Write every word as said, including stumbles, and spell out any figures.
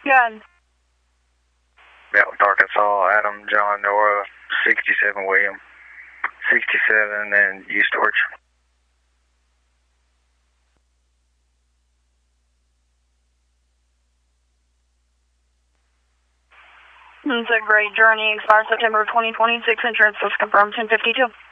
Good. Belt, Arkansas, Adam, John, Nora, sixty-seven, William, sixty-seven, and U storage. It's a great journey, expired September twenty twenty-six, insurance was confirmed ten fifty-two.